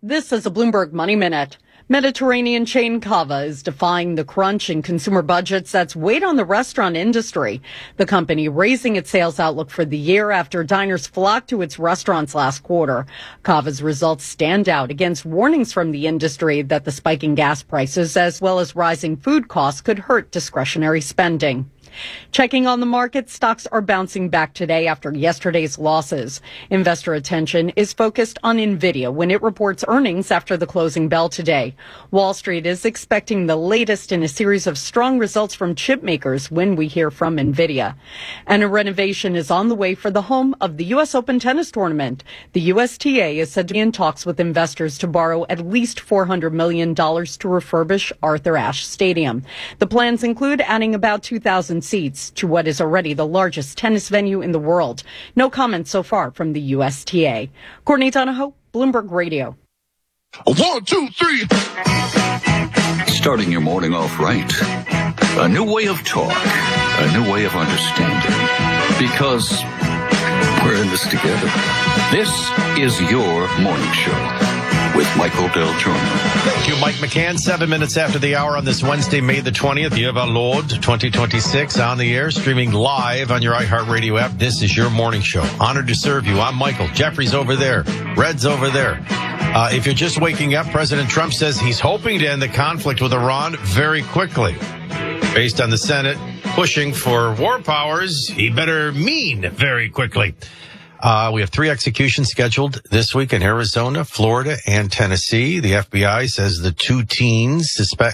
This is a Bloomberg Money Minute. Mediterranean chain Cava is defying the crunch in consumer budgets that's weighed on the restaurant industry. The company raising its sales outlook for the year after diners flocked to its restaurants last quarter. Cava's results stand out against warnings from the industry that the spiking gas prices as well as rising food costs could hurt discretionary spending. Checking on the market, stocks are bouncing back today after yesterday's losses. Investor attention is focused on NVIDIA when it reports earnings after the closing bell today. Wall Street is expecting the latest in a series of strong results from chip makers when we hear from NVIDIA. And a renovation is on the way for the home of the U.S. Open tennis tournament. The USTA is said to be in talks with investors to borrow at least $400 million to refurbish Arthur Ashe Stadium. The plans include adding about 2,000 seats to what is already the largest tennis venue in the world. No comment so far from the USTA. Courtney Donahoe, Bloomberg Radio. 1, 2, 3. Starting your morning off right. A new way of talk. A new way of understanding. Because we're in this together. This is your morning show with Michael Del Giorno. Thank you, Mike McCann. 7 minutes after the hour on this Wednesday, May the 20th, year of our Lord, 2026, on the air, streaming live on your iHeartRadio app. This is your morning show. Honored to serve you. I'm Michael. Jeffrey's over there. Red's over there. If you're just waking up, President Trump says he's hoping to end the conflict with Iran very quickly. Based on the Senate pushing for war powers, he better mean very quickly. We have 3 executions scheduled this week in Arizona, Florida, and Tennessee. The FBI says the two teen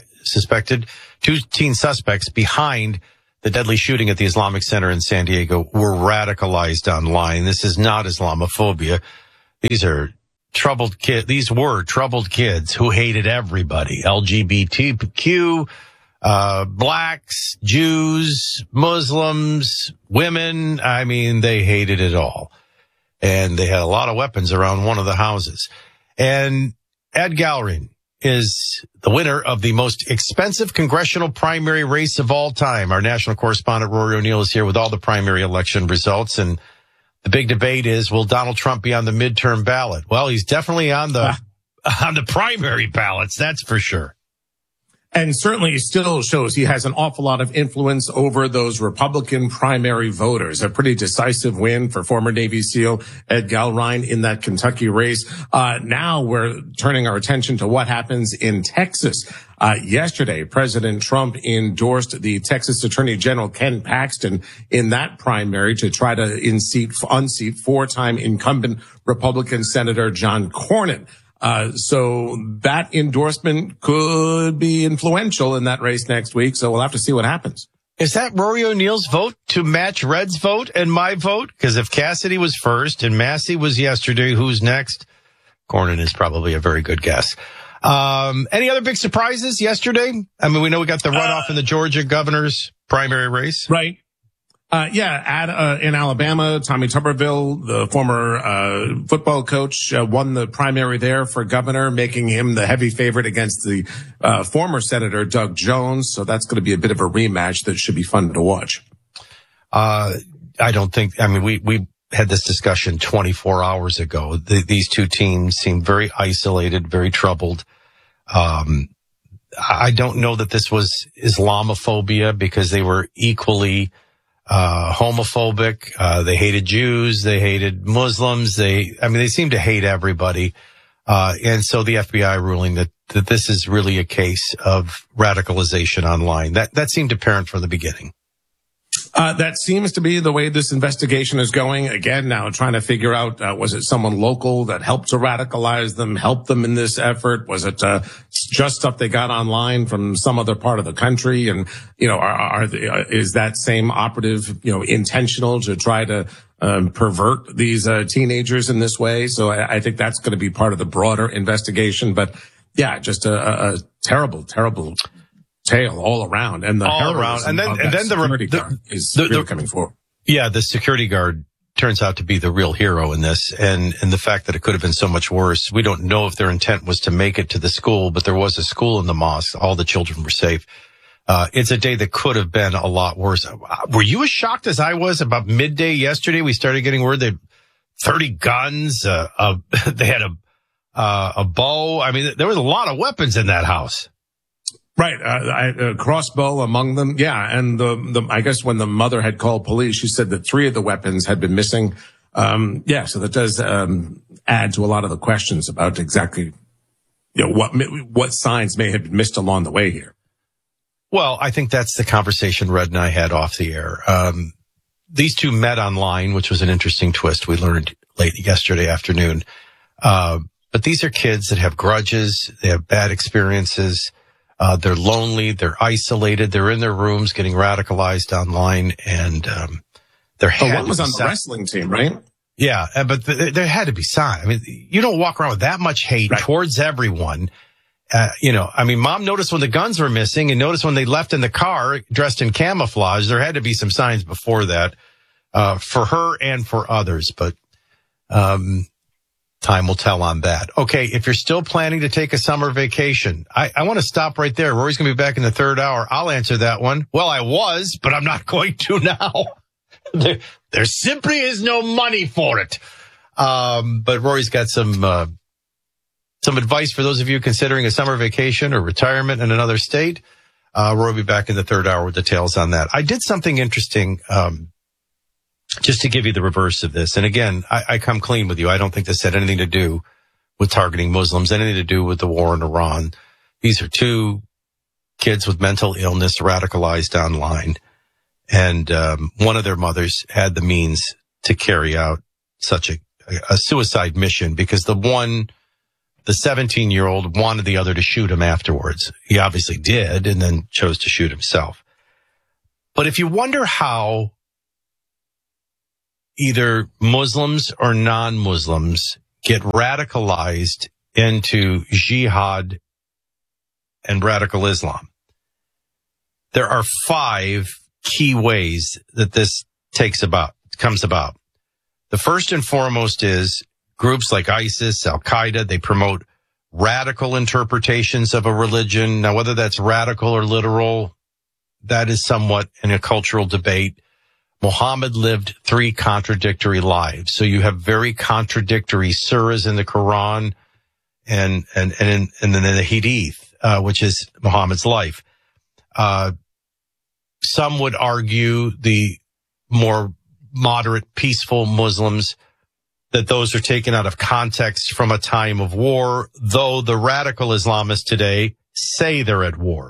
suspects behind the deadly shooting at the Islamic Center in San Diego were radicalized online. This is not Islamophobia. These are troubled kids. These were troubled kids who hated everybody. LGBTQ, blacks, Jews, Muslims, women. I mean, they hated it all. And they had a lot of weapons around one of the houses. And Ed Gallerin is the winner of the most expensive congressional primary race of all time. Our national correspondent Rory O'Neill is here with all the primary election results. And the big debate is, will Donald Trump be on the midterm ballot? Well, he's definitely on the primary ballots, that's for sure. And certainly still shows he has an awful lot of influence over those Republican primary voters. A pretty decisive win for former Navy SEAL Ed Gallerin in that Kentucky race. Now we're turning our attention to what happens in Texas. Yesterday, President Trump endorsed the Texas Attorney General Ken Paxton in that primary to try to unseat 4-time incumbent Republican Senator John Cornyn. So that endorsement could be influential in that race next week. So we'll have to see what happens. Is that Rory O'Neill's vote to match Red's vote and my vote? Because if Cassidy was first and Massey was yesterday, who's next? Cornyn is probably a very good guess. Any other big surprises yesterday? I mean, we know we got the runoff in the Georgia governor's primary race. Right. In Alabama, Tommy Tuberville, the former football coach, won the primary there for governor, making him the heavy favorite against the former Senator Doug Jones. So that's going to be a bit of a rematch that should be fun to watch. We had this discussion 24 hours ago. These two teams seem very isolated, very troubled. I don't know that this was Islamophobia because they were equally homophobic. They hated Jews. They hated Muslims. They seem to hate everybody. And so the FBI ruling that this is really a case of radicalization online. That seemed apparent from the beginning. That seems to be the way this investigation is going. Again, now trying to figure out, was it someone local that helped to radicalize them, helped them in this effort? Was it just stuff they got online from some other part of the country? And, is that same operative, intentional to try to pervert these teenagers in this way? So I think that's going to be part of the broader investigation. But yeah, just a terrible, terrible tale all around, and the all around, and then the security guard is really coming forward. Yeah, the security guard turns out to be the real hero in this, and the fact that it could have been so much worse. We don't know if their intent was to make it to the school, but there was a school in the mosque. All the children were safe. It's a day that could have been a lot worse. Were you as shocked as I was about midday yesterday? We started getting word that 30 guns. They had a bow. I mean, there was a lot of weapons in that house. Right, a crossbow among them. Yeah, and I guess when the mother had called police, she said that 3 of the weapons had been missing. So that does add to a lot of the questions about exactly what signs may have been missed along the way here. Well, I think that's the conversation Red and I had off the air. These two met online, which was an interesting twist we learned late yesterday afternoon. But these are kids that have grudges, they have bad experiences. They're lonely, they're isolated, they're in their rooms getting radicalized online, and one was on the wrestling team, right? Yeah, but there had to be signs. I mean, you don't walk around with that much hate towards everyone. Mom noticed when the guns were missing and noticed when they left in the car dressed in camouflage. There had to be some signs before that, for her and for others, but time will tell on that. Okay, if you're still planning to take a summer vacation, I want to stop right there. Rory's going to be back in the third hour. I'll answer that one. Well, I was, but I'm not going to now. There simply is no money for it. But Rory's got some advice for those of you considering a summer vacation or retirement in another state. Rory will be back in the third hour with details on that. I did something interesting, just to give you the reverse of this. And again, I come clean with you. I don't think this had anything to do with targeting Muslims, anything to do with the war in Iran. These are 2 kids with mental illness radicalized online. And one of their mothers had the means to carry out such a suicide mission because the 17-year-old wanted the other to shoot him afterwards. He obviously did and then chose to shoot himself. But if you wonder how either Muslims or non-Muslims get radicalized into jihad and radical Islam, there are 5 key ways that this comes about. The first and foremost is groups like ISIS, Al-Qaeda, they promote radical interpretations of a religion. Now, whether that's radical or literal, that is somewhat in a cultural debate. Muhammad lived 3 contradictory lives. So you have very contradictory surahs in the Quran and then the Hadith, which is Muhammad's life. Some would argue the more moderate, peaceful Muslims, that those are taken out of context from a time of war, though the radical Islamists today say they're at war.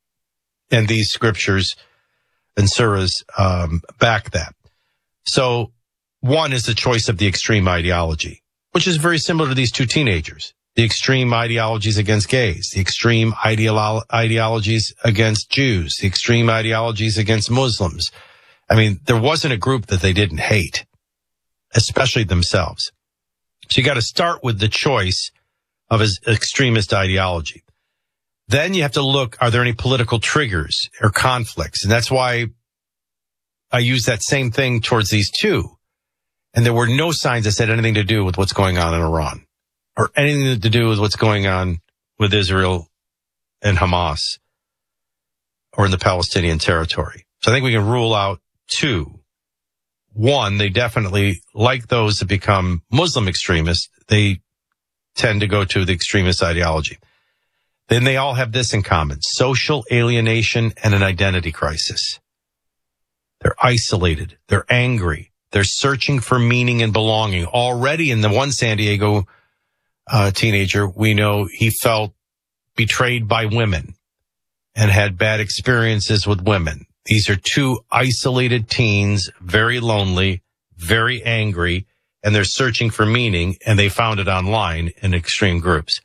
And these scriptures and surahs back that. So one is the choice of the extreme ideology, which is very similar to these 2 teenagers. The extreme ideologies against gays, the extreme ideologies against Jews, the extreme ideologies against Muslims. I mean, there wasn't a group that they didn't hate, especially themselves. So you got to start with the choice of his extremist ideology. Then you have to look, are there any political triggers or conflicts? And that's why I use that same thing towards these 2. And there were no signs that said anything to do with what's going on in Iran or anything to do with what's going on with Israel and Hamas or in the Palestinian territory. So I think we can rule out 2. 1, they definitely, like those that become Muslim extremists, they tend to go to the extremist ideology. Then they all have this in common: social alienation and an identity crisis. They're isolated. They're angry. They're searching for meaning and belonging. Already in the one San Diego teenager, we know he felt betrayed by women and had bad experiences with women. These are 2 isolated teens, very lonely, very angry, and they're searching for meaning, and they found it online in extreme groups.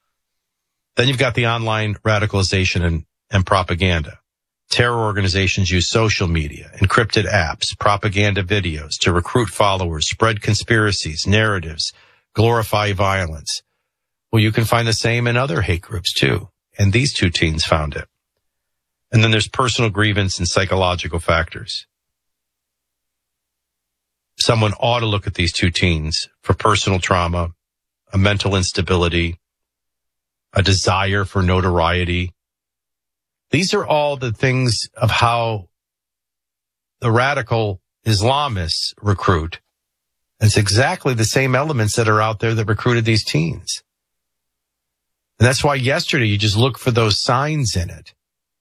Then you've got the online radicalization and propaganda. Terror organizations use social media, encrypted apps, propaganda videos to recruit followers, spread conspiracies, narratives, glorify violence. Well, you can find the same in other hate groups too. And these 2 teens found it. And then there's personal grievance and psychological factors. Someone ought to look at these 2 teens for personal trauma, a mental instability, a desire for notoriety. These are all the things of how the radical Islamists recruit. It's exactly the same elements that are out there that recruited these teens. And that's why yesterday you just look for those signs in it.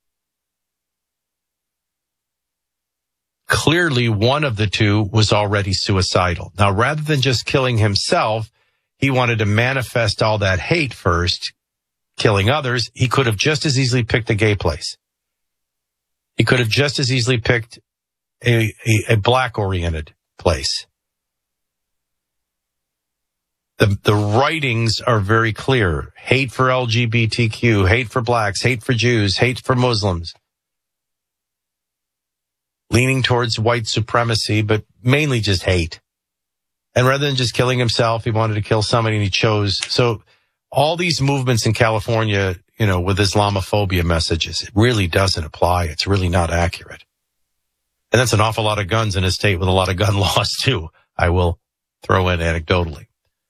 Clearly, one of the two was already suicidal. Now, rather than just killing himself, he wanted to manifest all that hate first, killing others. He could have just as easily picked a gay place. He could have just as easily picked a black-oriented place. The writings are very clear. Hate for LGBTQ, hate for blacks, hate for Jews, hate for Muslims. Leaning towards white supremacy, but mainly just hate. And rather than just killing himself, he wanted to kill somebody and he chose. So all these movements in California, with Islamophobia messages, it really doesn't apply. It's really not accurate. And that's an awful lot of guns in a state with a lot of gun laws too, I will throw in anecdotally.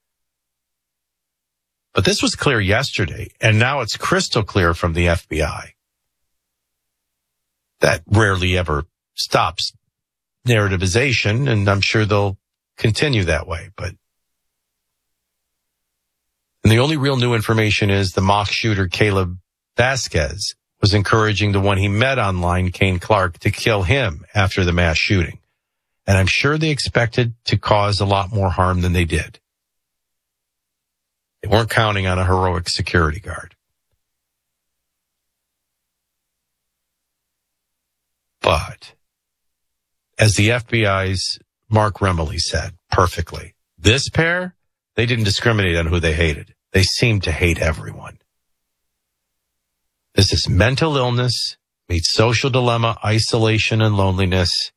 But this was clear yesterday, and now it's crystal clear from the FBI. That rarely ever stops narrativization, and I'm sure they'll continue that way. And the only real new information is the mock shooter Caleb Vasquez was encouraging the one he met online, Kane Clark, to kill him after the mass shooting. And I'm sure they expected to cause a lot more harm than they did. They weren't counting on a heroic security guard. But as the FBI's Mark Remley said perfectly, this pair, they didn't discriminate on who they hated. They seemed to hate everyone. This is mental illness meets social dilemma, isolation and loneliness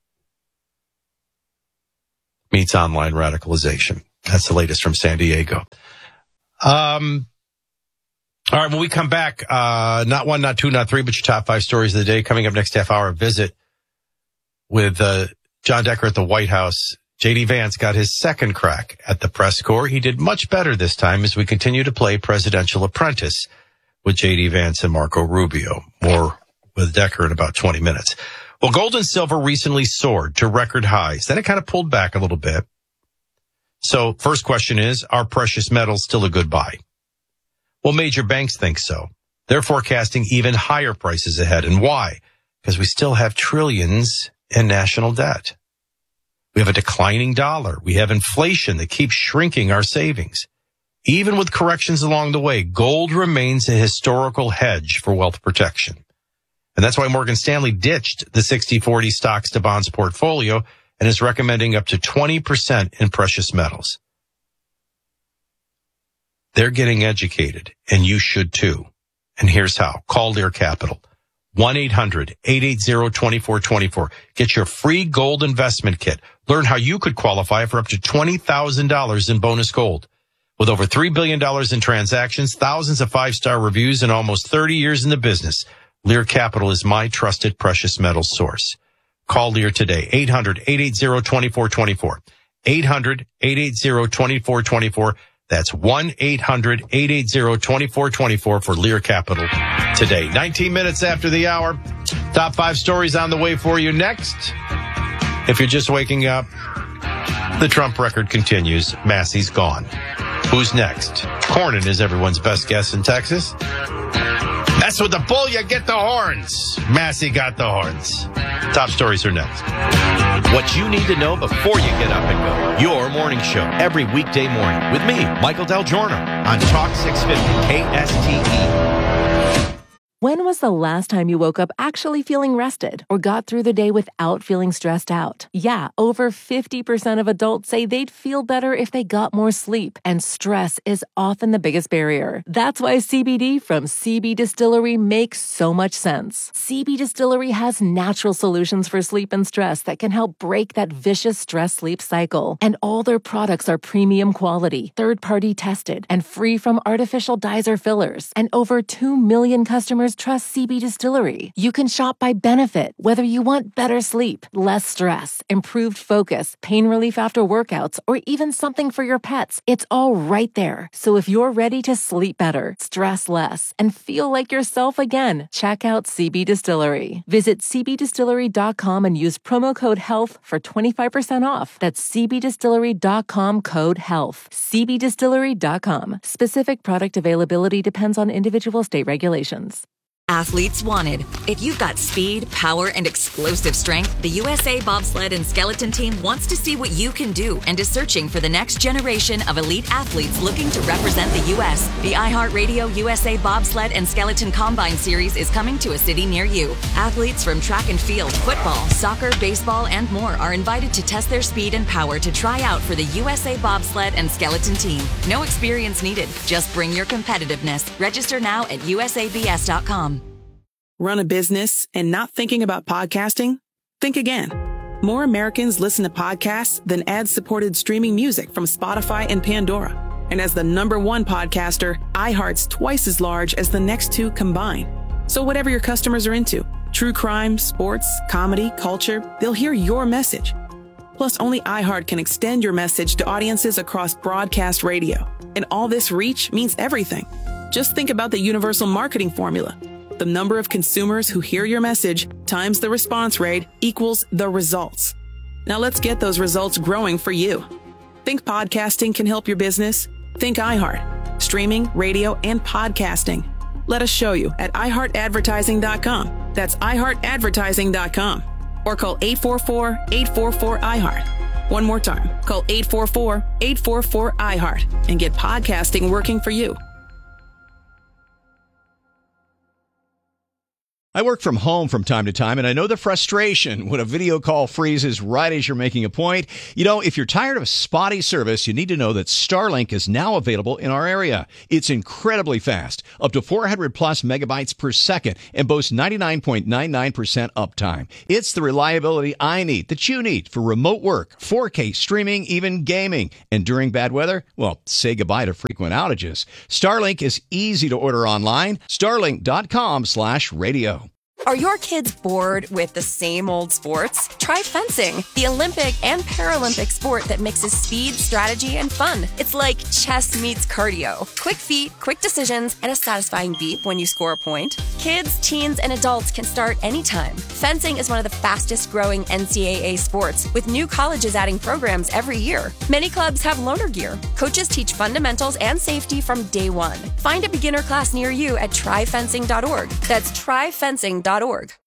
meets online radicalization. That's the latest from San Diego. All right, when we come back, not one, not two, not three, but your top 5 stories of the day. Coming up next half hour, visit with John Decker at the White House. J.D. Vance got his second crack at the press corps. He did much better this time as we continue to play Presidential Apprentice with J.D. Vance and Marco Rubio. More with Decker in about 20 minutes. Well, gold and silver recently soared to record highs. Then it kind of pulled back a little bit. So first question is, are precious metals still a good buy? Well, major banks think so. They're forecasting even higher prices ahead. And why? Because we still have trillions in national debt. We have a declining dollar. We have inflation that keeps shrinking our savings. Even with corrections along the way, gold remains a historical hedge for wealth protection. And that's why Morgan Stanley ditched the 60-40 stocks to bonds portfolio and is recommending up to 20% in precious metals. They're getting educated, and you should too. And here's how. Call Lear Capital. 1-800-880-2424. Get your free gold investment kit. Learn how you could qualify for up to $20,000 in bonus gold. With over $3 billion in transactions, thousands of 5-star reviews, and almost 30 years in the business, Lear Capital is my trusted precious metals source. Call Lear today. 800-880-2424. 800-880-2424. That's 1-800-880-2424 for Lear Capital today. 19 minutes after the hour. Top 5 stories on the way for you next. If you're just waking up, the Trump record continues. Massey's gone. Who's next? Cornyn is everyone's best guess in Texas. That's with the bull, you get the horns. Massey got the horns. Top stories are next. What you need to know before you get up and go. Your morning show every weekday morning with me, Michael Del Giorno, on Talk 650 KSTE. When was the last time you woke up actually feeling rested or got through the day without feeling stressed out? Yeah, over 50% of adults say they'd feel better if they got more sleep, and stress is often the biggest barrier. That's why CBD from CB Distillery makes so much sense. CB Distillery has natural solutions for sleep and stress that can help break that vicious stress-sleep cycle. And all their products are premium quality, third-party tested, and free from artificial dyes or fillers. And over 2 million customers customers trust CB Distillery. You can shop by benefit, whether you want better sleep, less stress, improved focus, pain relief after workouts, or even something for your pets. It's all right there. So if you're ready to sleep better, stress less, and feel like yourself again, check out CB Distillery. Visit cbdistillery.com and use promo code HEALTH for 25% off. That's cbdistillery.com, code HEALTH. cbdistillery.com. Specific product availability depends on individual state regulations. Athletes wanted. If you've got speed, power, and explosive strength, the USA Bobsled and Skeleton Team wants to see what you can do and is searching for the next generation of elite athletes looking to represent the U.S. The iHeartRadio USA Bobsled and Skeleton Combine Series is coming to a city near you. Athletes from track and field, football, soccer, baseball, and more are invited to test their speed and power to try out for the USA Bobsled and Skeleton Team. No experience needed. Just bring your competitiveness. Register now at usabs.com. Run a business and not thinking about podcasting? Think again. More Americans listen to podcasts than ad-supported streaming music from Spotify and Pandora. And as the #1 podcaster, iHeart's twice as large as the next two combined. So whatever your customers are into, true crime, sports, comedy, culture, they'll hear your message. Plus, only iHeart can extend your message to audiences across broadcast radio. And all this reach means everything. Just think about the universal marketing formula. The number of consumers who hear your message times the response rate equals the results. Now let's get those results growing for you. Think podcasting can help your business? Think iHeart. Streaming, radio, and podcasting. Let us show you at iHeartAdvertising.com. That's iHeartAdvertising.com. Or call 844-844-iHeart. One more time. Call 844-844-iHeart and get podcasting working for you. I work from home from time to time, and I know the frustration when a video call freezes right as you're making a point. You know, if you're tired of spotty service, you need to know that Starlink is now available in our area. It's incredibly fast, up to 400 plus megabytes per second, and boasts 99.99% uptime. It's the reliability I need, that you need, for remote work, 4K streaming, even gaming. And during bad weather, well, say goodbye to frequent outages. Starlink is easy to order online. Starlink.com/radio. Are your kids bored with the same old sports? Try fencing, the Olympic and Paralympic sport that mixes speed, strategy, and fun. It's like chess meets cardio. Quick feet, quick decisions, and a satisfying beep when you score a point. Kids, teens, and adults can start anytime. Fencing is one of the fastest growing NCAA sports, with new colleges adding programs every year. Many clubs have loaner gear. Coaches teach fundamentals and safety from day one. Find a beginner class near you at tryfencing.org. That's tryfencing.org.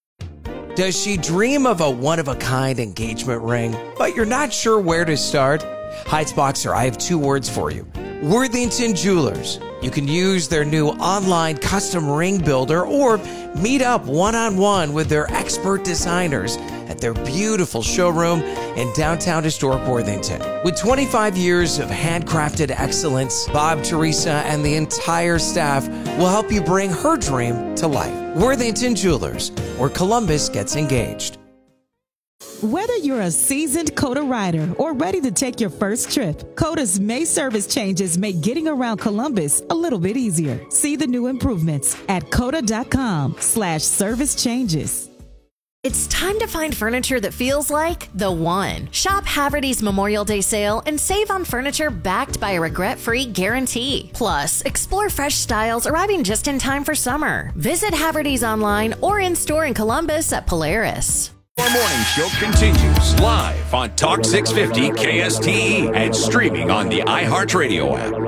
Does she dream of a one-of-a-kind engagement ring, but you're not sure where to start? Heights Boxer, I have two words for you. Worthington Jewelers. You can use their new online custom ring builder or meet up one-on-one with their expert designers at their beautiful showroom in downtown historic Worthington. With 25 years of handcrafted excellence, Bob, Teresa, and the entire staff will help you bring her dream to life. Worthington Jewelers, where Columbus gets engaged. Whether you're a seasoned COTA rider or ready to take your first trip, COTA's May service changes make getting around Columbus a little bit easier. See the new improvements at COTA.com/service changes. It's time to find furniture that feels like the one. Shop Haverty's Memorial Day sale and save on furniture backed by a regret-free guarantee. Plus, explore fresh styles arriving just in time for summer. Visit Haverty's online or in-store in Columbus at Polaris. Our morning show continues live on Talk 650 KSTE and streaming on the iHeartRadio app.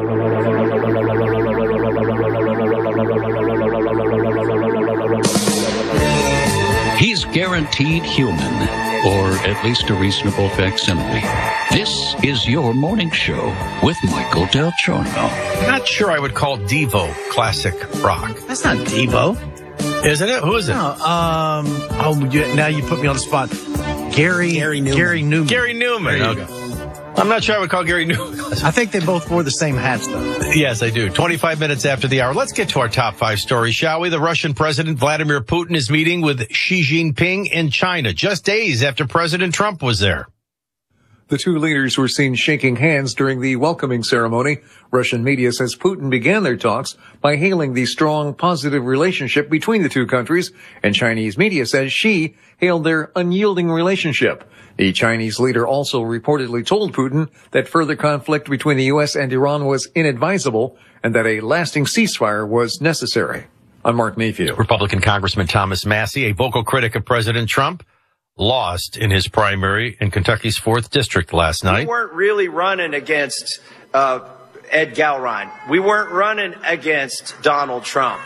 He's guaranteed human, or at least a reasonable facsimile. This is your morning show with Michael Del Giorno. I'm not sure I would call Devo classic rock. That's not Devo. Isn't it? Who is it? No, now you put me on the spot. Gary Newman. Gary Newman. There you go. I'm not sure I would call Gary Newman. I think they both wore the same hats, though. Yes, they do. 25 minutes after the hour. Let's get to our top 5 stories, shall we? The Russian President Vladimir Putin is meeting with Xi Jinping in China just days after President Trump was there. The two leaders were seen shaking hands during the welcoming ceremony. Russian media says Putin began their talks by hailing the strong, positive relationship between the two countries, and Chinese media says Xi hailed their unyielding relationship. The Chinese leader also reportedly told Putin that further conflict between the U.S. and Iran was inadvisable and that a lasting ceasefire was necessary. I'm Mark Mayfield. Republican Congressman Thomas Massey, a vocal critic of President Trump, lost in his primary in Kentucky's 4th District last night. We weren't really running against Ed Gallrein. We weren't running against Donald Trump.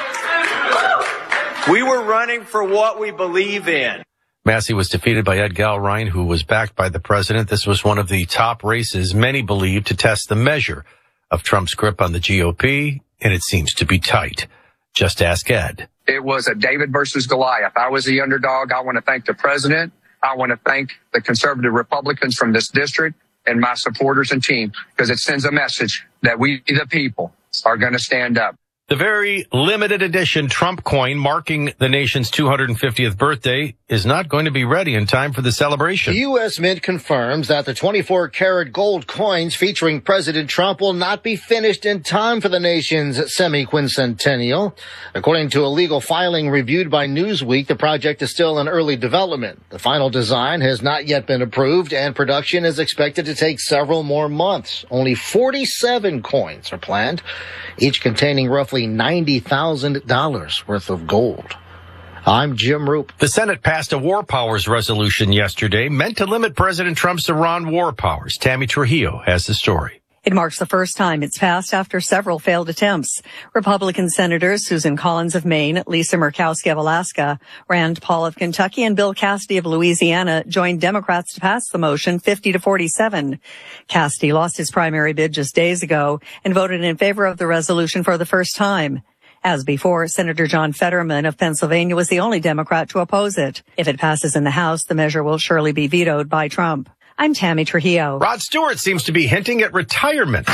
We were running for what we believe in. Massey was defeated by Ed Gallrein, who was backed by the president. This was one of the top races many believed to test the measure of Trump's grip on the GOP, and it seems to be tight. Just ask Ed. It was a David versus Goliath. I was the underdog. I want to thank the president. I want to thank the conservative Republicans from this district and my supporters and team, because it sends a message that we, the people, are going to stand up. The very limited edition Trump coin marking the nation's 250th birthday is not going to be ready in time for the celebration. The U.S. Mint confirms that the 24-karat gold coins featuring President Trump will not be finished in time for the nation's semi-quincentennial. According to a legal filing reviewed by Newsweek, the project is still in early development. The final design has not yet been approved, and production is expected to take several more months. Only 47 coins are planned, each containing roughly $90,000 worth of gold. I'm Jim Roop. The Senate passed a war powers resolution yesterday meant to limit President Trump's Iran war powers. Tammy Trujillo has the story. It marks the first time it's passed after several failed attempts. Republican Senators Susan Collins of Maine, Lisa Murkowski of Alaska, Rand Paul of Kentucky, and Bill Cassidy of Louisiana joined Democrats to pass the motion 50-47. Cassidy lost his primary bid just days ago and voted in favor of the resolution for the first time. As before, Senator John Fetterman of Pennsylvania was the only Democrat to oppose it. If it passes in the House, the measure will surely be vetoed by Trump. I'm Tammy Trujillo. Rod Stewart seems to be hinting at retirement.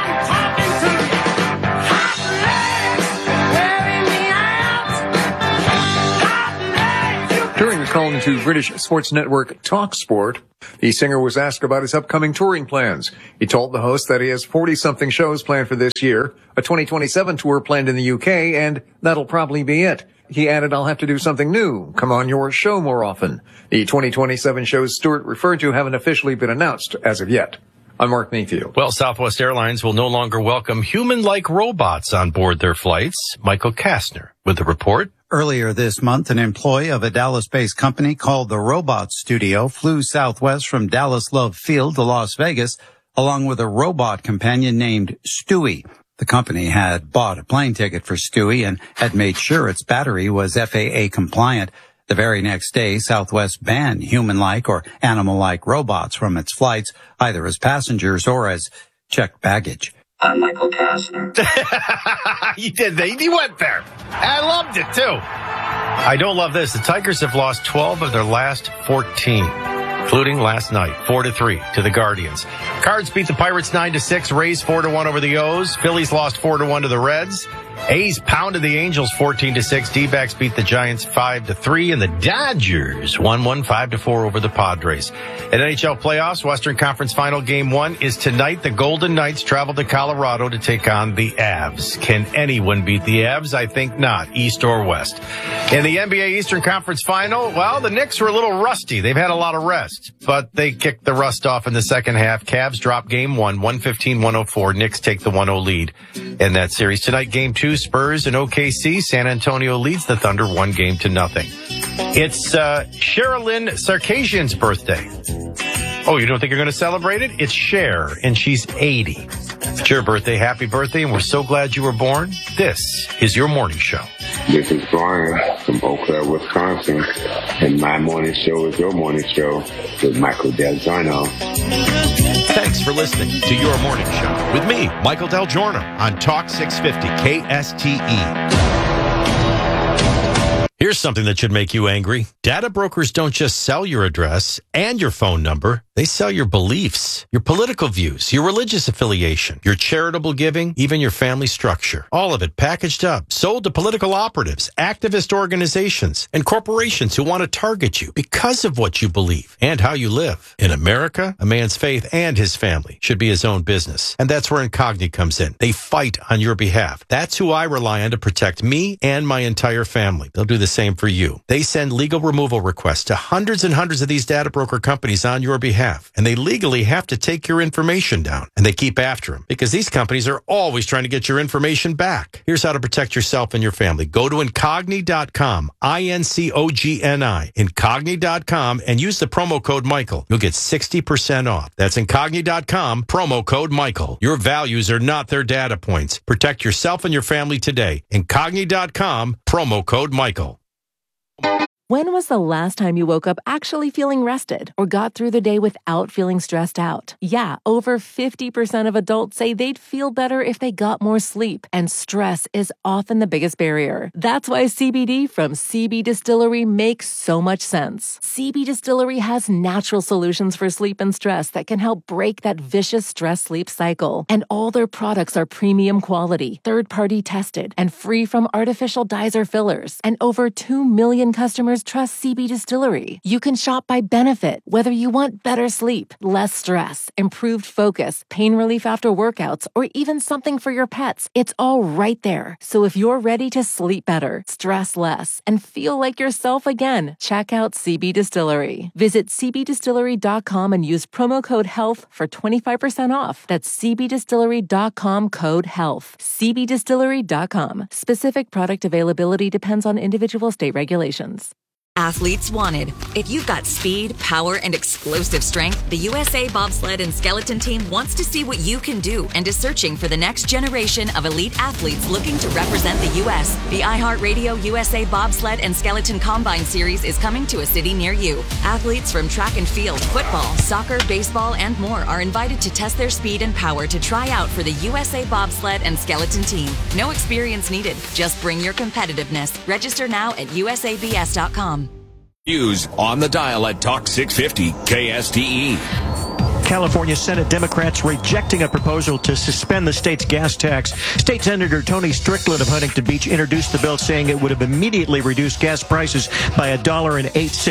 During a call to British sports network TalkSport, the singer was asked about his upcoming touring plans. He told the host that he has 40-something shows planned for this year, a 2027 tour planned in the UK, and that'll probably be it. He added, I'll have to do something new, come on your show more often. The 2027 shows Stewart referred to haven't officially been announced as of yet. I'm Mark Mayfield. Well, Southwest Airlines will no longer welcome human-like robots on board their flights. Michael Kastner with the report. Earlier this month, an employee of a Dallas-based company called the Robot Studio flew Southwest from Dallas Love Field to Las Vegas, along with a robot companion named Stewie. The company had bought a plane ticket for Stewie and had made sure its battery was FAA compliant. The very next day, Southwest banned human-like or animal-like robots from its flights, either as passengers or as checked baggage. I'm Michael Kastner. You did that. You went there. I loved it, too. I don't love this. The Tigers have lost 12 of their last 14, including last night, 4-3 to the Guardians. Cards beat the Pirates 9-6. Rays 4-1 over the O's. Phillies lost 4-1 to the Reds. A's pounded the Angels 14-6. D-backs beat the Giants 5-3, and the Dodgers won 5-4 over the Padres. In NHL playoffs, Western Conference Final Game 1 is tonight. The Golden Knights travel to Colorado to take on the Avs. Can anyone beat the Avs? I think not, east or west. In the NBA Eastern Conference Final, well, the Knicks were a little rusty. They've had a lot of rest, but they kicked the rust off in the second half. Cavs drop Game 1, 115-104. Knicks take the 1-0 lead in that series. Tonight, Game 2. Spurs and OKC. San Antonio leads the Thunder 1-0. It's Sherilyn Sarkisian's birthday. Oh, you don't think you're going to celebrate it? It's Cher, and she's 80. It's your birthday. Happy birthday, and we're so glad you were born. This is your morning show. This is Brian from Eau Claire, Wisconsin, and my morning show is your morning show with Michael Del Giorno. Thanks for listening to Your Morning Show with me, Michael Del Giorno, on Talk 650 KSTE. Here's something that should make you angry. Data brokers don't just sell your address and your phone number. They sell your beliefs, your political views, your religious affiliation, your charitable giving, even your family structure. All of it packaged up, sold to political operatives, activist organizations, and corporations who want to target you because of what you believe and how you live. In America, a man's faith and his family should be his own business. And that's where Incogni comes in. They fight on your behalf. That's who I rely on to protect me and my entire family. They'll do the same for you. They send legal removal requests to hundreds and hundreds of these data broker companies on your behalf, and they legally have to take your information down, and they keep after them because these companies are always trying to get your information back. Here's how to protect yourself and your family. Go to Incogni.com, Incogni, Incogni.com, and use the promo code Michael. You'll get 60% off. That's Incogni.com, promo code Michael. Your values are not their data points. Protect yourself and your family today. Incogni.com, promo code Michael. When was the last time you woke up actually feeling rested or got through the day without feeling stressed out? Yeah, over 50% of adults say they'd feel better if they got more sleep, and stress is often the biggest barrier. That's why CBD from CB Distillery makes so much sense. CB Distillery has natural solutions for sleep and stress that can help break that vicious stress-sleep cycle. And all their products are premium quality, third-party tested, and free from artificial dyes or fillers. And over 2 million customers trust CB Distillery. You can shop by benefit, whether you want better sleep, less stress, improved focus, pain relief after workouts, or even something for your pets. It's all right there. So if you're ready to sleep better, stress less, and feel like yourself again, check out CB Distillery. Visit cbdistillery.com and use promo code HEALTH for 25% off. That's cbdistillery.com, code HEALTH. cbdistillery.com. Specific product availability depends on individual state regulations. Athletes wanted. If you've got speed, power, and explosive strength, the USA Bobsled and Skeleton Team wants to see what you can do and is searching for the next generation of elite athletes looking to represent the U.S. The iHeartRadio USA Bobsled and Skeleton Combine Series is coming to a city near you. Athletes from track and field, football, soccer, baseball, and more are invited to test their speed and power to try out for the USA Bobsled and Skeleton Team. No experience needed. Just bring your competitiveness. Register now at usabs.com. News on the dial at Talk 650 KSTE. California Senate Democrats rejecting a proposal to suspend the state's gas tax. State Senator Tony Strickland of Huntington Beach introduced the bill, saying it would have immediately reduced gas prices by $1.08.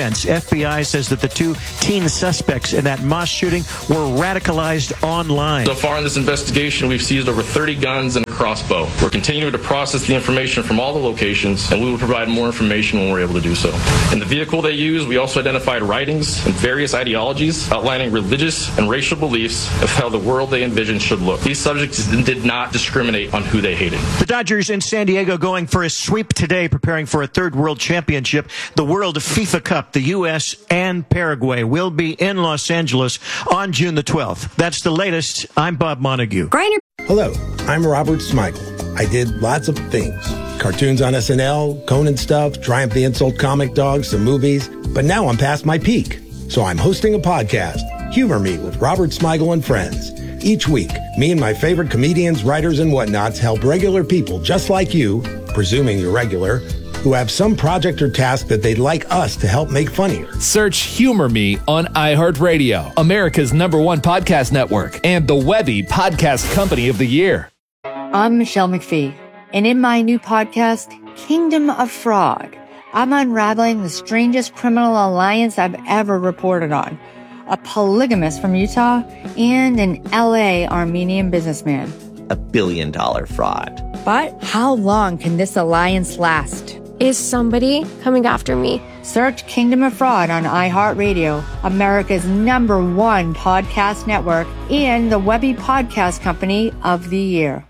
FBI says that the 2 teen suspects in that mosque shooting were radicalized online. So far in this investigation, we've seized over 30 guns and a crossbow. We're continuing to process the information from all the locations, and we will provide more information when we're able to do so. In the vehicle they used, we also identified writings and various ideologies outlining religious and racial beliefs of how the world they envisioned should look. These subjects did not discriminate on who they hated. The Dodgers in San Diego going for a sweep today, preparing for a third World Championship. The World FIFA Cup, the U.S. and Paraguay will be in Los Angeles on June the 12th. That's the latest. I'm Bob Montague. Hello, I'm Robert Smigel. I did lots of things. Cartoons on SNL, Conan stuff, Triumph the Insult Comic Dog, some movies. But now I'm past my peak. So I'm hosting a podcast, Humor Me with Robert Smigel and Friends. Each week, me and my favorite comedians, writers, and whatnots help regular people just like you, presuming you're regular, who have some project or task that they'd like us to help make funnier. Search Humor Me on iHeartRadio, America's #1 podcast network, and the Webby Podcast Company of the Year. I'm Michelle McPhee, and in my new podcast, Kingdom of Fraud, I'm unraveling the strangest criminal alliance I've ever reported on. A polygamist from Utah and an LA Armenian businessman. $1 billion fraud. But how long can this alliance last? Is somebody coming after me? Search Kingdom of Fraud on iHeartRadio, America's #1 podcast network, and the Webby Podcast Company of the Year.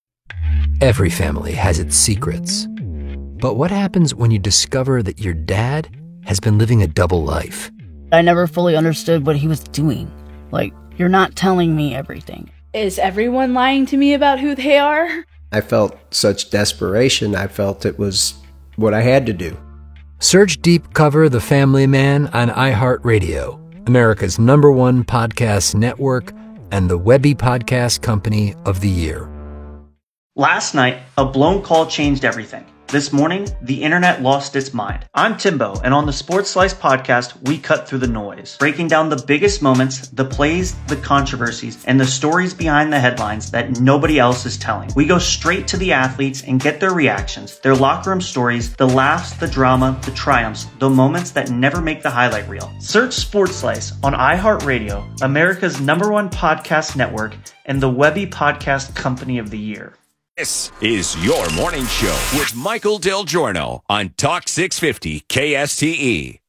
Every family has its secrets. But what happens when you discover that your dad has been living a double life? I never fully understood what he was doing. Like, you're not telling me everything. Is everyone lying to me about who they are? I felt such desperation. I felt it was what I had to do. Search Deep Cover The Family Man on iHeartRadio, America's #1 podcast network, and the Webby Podcast Company of the Year. Last night, a blown call changed everything. This morning, the internet lost its mind. I'm Timbo, and on the Sports Slice podcast, we cut through the noise, breaking down the biggest moments, the plays, the controversies, and the stories behind the headlines that nobody else is telling. We go straight to the athletes and get their reactions, their locker room stories, the laughs, the drama, the triumphs, the moments that never make the highlight reel. Search Sports Slice on iHeartRadio, America's #1 podcast network, and the Webby Podcast Company of the Year. This is your morning show with Michael Del Giorno on Talk 650 KSTE.